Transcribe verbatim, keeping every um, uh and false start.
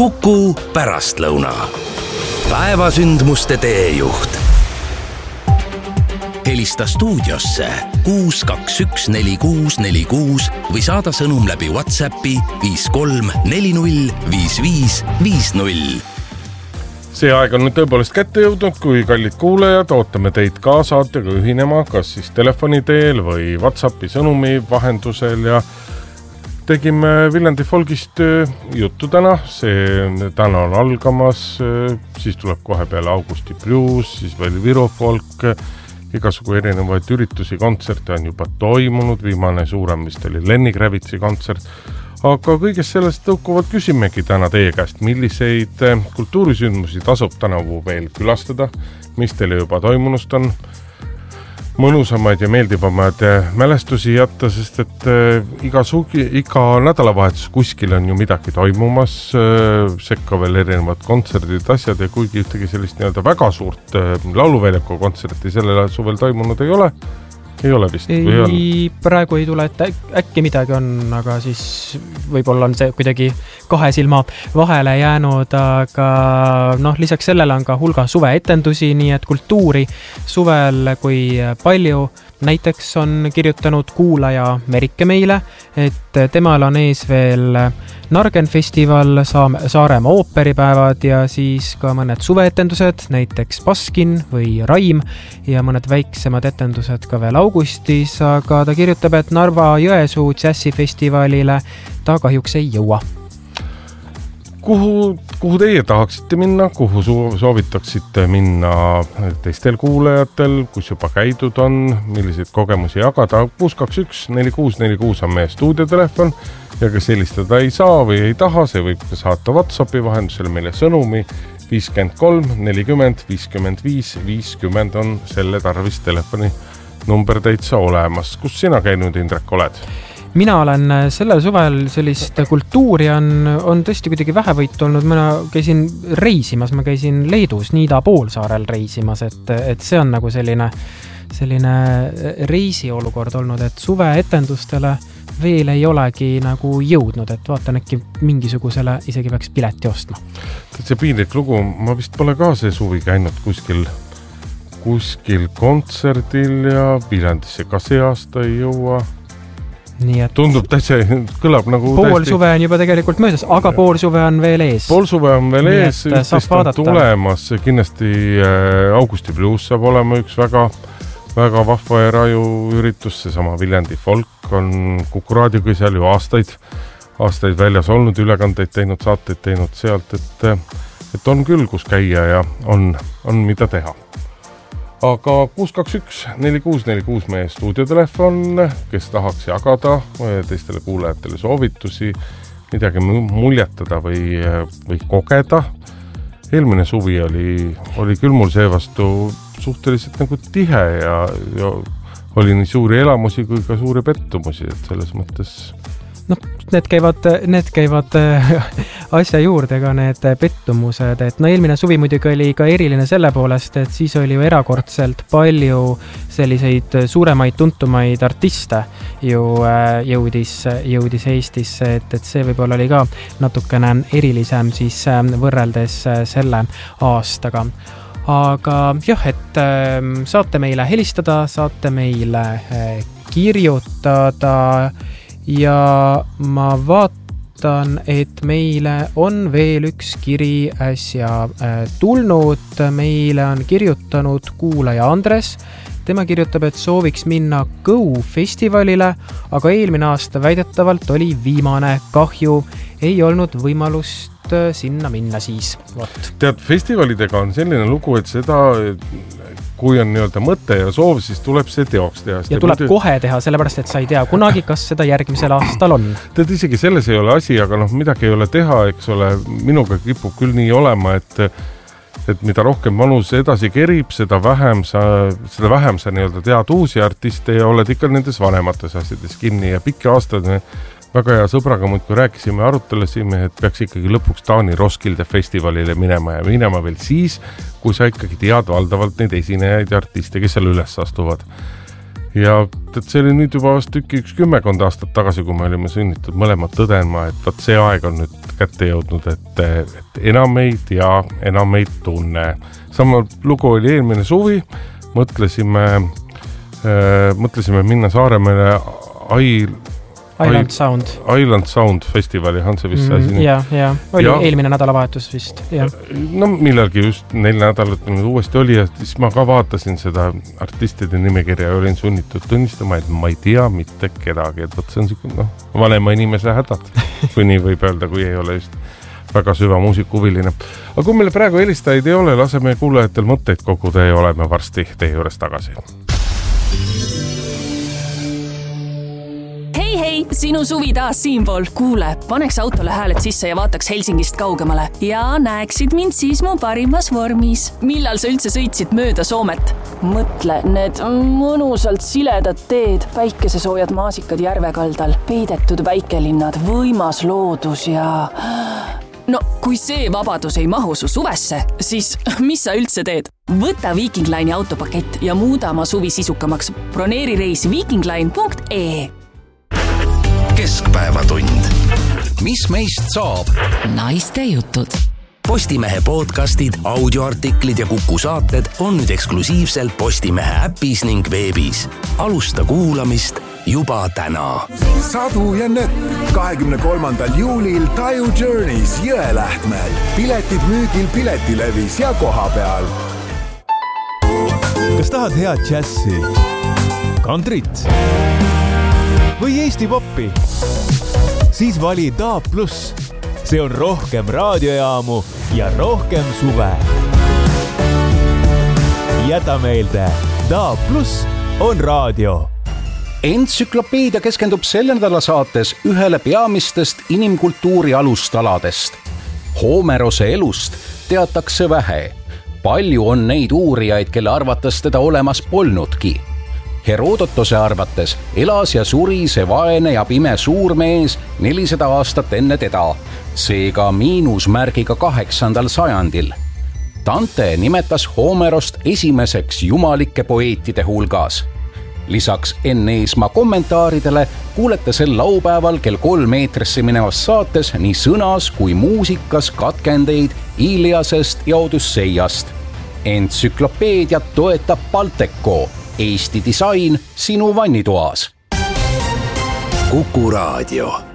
Kuku pärastlõuna. Päevasündmuste teejuht. Helista stuudiosse kuus kaks üks neli kuus neli kuus või saada sõnum läbi WhatsAppi viis kolm neli null viis viis viis null. See aeg on nüüd tõepoolest kätte jõudnud, kui kallid kuulajad, ootame teid ka saatega ühinema, kas siis telefoni teel või WhatsAppi sõnumi vahendusel ja tegime Viljandi folgist juttu täna. See täna on algamas, siis tuleb kohe peale Augusti Blues, siis veel Viru folk, igasugu erinevaid üritusi, kontserte on juba toimunud, viimane suurem vist oli Lenny Kravitsi kontsert. Aga kõigest sellest tõukuvalt küsimegi täna teie käest, milliseid kultuurisündmusi tasub tänavu veel külastada, mis teile juba toimunust on, mõnusamaid ja meeldivamaid mälestusi jätta, sest et iga, sugi, iga nädalavahetus kuskil on ju midagi toimumas, sekka veel erinevad kontserdid, asjad ja kuigi ühtegi sellist nii-öelda väga suurt lauluväljaku kontserti sellel suvel toimunud ei ole, ei ole vist? Ei, praegu ei tule, et äkki midagi on, aga siis võib-olla on see kuidagi kahe silma vahele jäänud, aga noh, lisaks sellele on ka hulga suveetendusi, nii et kultuuri suvel kui palju. Näiteks on kirjutanud kuulaja Merike meile, et temal on ees veel Nargen festival, Saaremaa ooperipäevad ja siis ka mõned suveetendused, näiteks Baskin või Raim ja mõned väiksemad etendused ka veel augustis, aga ta kirjutab, et Narva Jõesuu džässifestivalile ta kahjuks ei jõua. Kuhu, kuhu teie tahaksite minna, kuhu soovitaksite minna teistel kuulajatel, kus juba käidud on, milliseid kogemusi jagada? kuus kaks üks neli kuus neli kuus on meie stuudiotelefon ja kes helistada ei saa või ei taha, see võib saata WhatsAppi vahendusel meile sõnumi viiskümmend kolm nelikümmend viiskümmend viis viiskümmend on selle tarvis telefoni number täitsa olemas. Kus sina käinud, Indrek, oled? Mina olen sellel suvel sellist kultuuri on, on tõesti kuidagi vähevõitu olnud. Mina käisin reisimas, ma käisin Leedus Niida poolsaarel reisimas, et, et see on nagu selline, selline reisiolukord olnud, et suveetendustele veel ei olegi nagu jõudnud, et vaatan äkki mingisugusele isegi peaks pileti ostma. See piinlik lugu, ma vist pole ka see suvi käinud kuskil, kuskil kontserdil ja Viljandisse ka see aasta ei jõua. Nii et tundub täitsa, kõlab nagu pool täiesti... suve on juba tegelikult möödas, aga ja. Pool suve on veel ees. Pool suve on veel Nii ees, ühtest on tulemas. Kindlasti äh, Augusti Blues saab olema üks väga, väga vahva ja raju üritus. Seesama Viljandi folk on Kuku raadioga seal ju aastaid, aastaid väljas olnud, ülekandeid teinud, saateid teinud sealt, et, et on küll, kus käia ja on, on mida teha. Aga kuus kaks üks neli kuus neli kuus meie stuudiotelefon, kes tahaks jagada teistele kuulajatele soovitusi, midagi muljetada või, või kogeda. Eelmine suvi oli, oli küll mul seevastu suhteliselt nagu tihe ja, ja oli nii suuri elamusi kui ka suuri pettumusi, et selles mõttes... No, need käivad, need käivad asja juurde ka need pettumused, et no eelmine suvi muidugi oli ka eriline selle poolest, et siis oli ju erakordselt palju selliseid suuremaid tuntumaid artiste ju jõudis, jõudis Eestisse, et, et see võib-olla oli ka natukene erilisem siis võrreldes selle aastaga. Aga jah, et saate meile helistada, saate meile kirjutada ja ma vaatan, et meile on veel üks kiri äsja tulnud. Meile on kirjutanud kuulaja Andres. Tema kirjutab, et sooviks minna Go festivalile, aga eelmine aasta väidetavalt oli viimane. Kahju, ei olnud võimalust sinna minna siis. Võt. Tead, festivalidega on selline lugu, et seda... kui on nii-öelda mõte ja soov, siis tuleb see teoks teha. Ja tuleb muidu... kohe teha, sellepärast, et sa ei tea kunagi, kas seda järgmisel aastal on. Tead, isegi selles ei ole asi, aga noh, midagi ei ole teha, eks ole, minuga kipub küll nii olema, et, et mida rohkem vanus edasi kerib, seda vähem sa, seda vähem sa nii-öelda tead uusi artiste ja oled ikka nendes vanemates asjades kinni ja pikki aastad me väga hea sõbraga muidku rääkisime, arutelesime, et peaks ikkagi lõpuks Taani Roskilde festivalile minema ja minema veel siis, kui sa ikkagi tead valdavalt neid esinejaid ja artiste, kes seal üles astuvad. ja et see oli nüüd juba vast tükki üks kümmekond aastat tagasi, kui me olime sunnitud mõlemad tõdenma, et vaat see aeg on nüüd kätte jõudnud, et, et enam ei tea, enam ei tunne. Sama lugu oli eelmine suvi, mõtlesime, äh, mõtlesime minna Saaremäele Ail, Island Sound. Island Sound festivali, on see vist mm, asi? Ja, ja, oli ja, eelmine nädalavahetus vist. Ja. No millalgi just neil nädalat nüüd uuesti oli ja siis ma ka vaatasin seda artistide nimekirja ja olin sunnitud tunnistama, et ma ei tea mitte kedagi, et võt see on siuke, noh, vanema inimese hädad, kui nii võib öelda, kui ei ole just väga süva muusikuhuviline. Aga kui meil praegu helistajaid ei ole, laseme kuulajatel mõtteid koguda ja oleme varsti teie juures tagasi. Hei, hei, sinu suvi taas siinpool. Kuule, paneks autole hääled sisse ja vaataks Helsingist kaugemale. Ja näeksid mind siis mu parimas vormis. Millal sa üldse sõitsid mööda Soomet? Mõtle, need mõnusalt siledad teed, päikesesoojad maasikad järvekaldal, peidetud väikelinnad, võimas loodus ja... No, kui see vabadus ei mahu su suvesse, siis mis sa üldse teed? Võta Viking Line'i autopakett ja muuda oma suvi sisukamaks. Broneeri reis vikingline punkt ee. Keskpäevatund. Mis meist saab? Naiste jutud. Postimehe podcastid, audioartiklid ja Kuku saated on nüüd eksklusiivselt Postimehe äpis ning veebis. Alusta kuulamist juba täna. Sadu ja nöpp. kahekümne kolmandal juulil Taju Journeys Jõelähtmäel. Piletid müügil Piletilevis ja koha peal. Kas tahad head džässi, kantrit või Eesti poppi? Siis vali D A B plus. See on rohkem raadiojaamu ja rohkem suve. Jäta meelde, D A B plus on raadio. Entsüklopeedia keskendub selle nädala saates ühele peamistest inimkultuuri alustaladest. Homerose elust teatakse vähe. Palju on neid uurijaid, kelle arvates teda olemas polnudki. Herodotose arvates elas ja suri see vaene ja pime suurmees nelisada aastat enne teda, seega miinusmärgiga kaheksandal sajandil. Dante nimetas Homerost esimeseks jumalike poeetide hulgas. Lisaks Enn Eesmaa kommentaaridele kuulete sel laupäeval kell kolm eetrisse minevas saates nii sõnas kui muusikas katkendeid Iliasest ja Odysseiast. Entsüklopeediat toetab Balteco, Eesti disain sinu vannitoas. Kuku raadio.